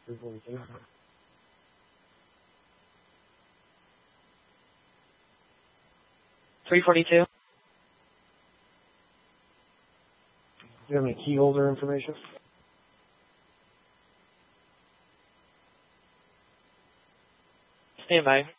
342. 342. Do you have any key holder information? Stand by.